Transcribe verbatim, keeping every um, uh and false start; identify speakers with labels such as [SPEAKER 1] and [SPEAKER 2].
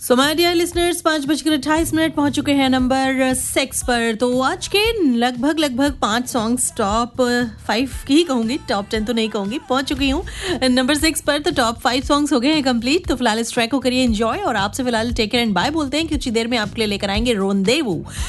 [SPEAKER 1] So my dear listeners, पाँच बजकर अट्ठाईस मिनट पहुंच चुके हैं नंबर सिक्स पर। तो आज के लगभग लगभग पांच सॉन्ग्स टॉप फाइव ही कहूंगी, टॉप टेन तो नहीं कहूंगी, पहुंच चुकी हूँ नंबर सिक्स पर। तो टॉप फाइव सॉन्ग्स हो गए हैं कंप्लीट। तो फिलहाल इस ट्रैक को करिए एंजॉय और आपसे फिलहाल टेक केयर एंड बाय बोलते हैं। कुछ ही देर में आपके लिए लेकर आएंगे रोंदेवू।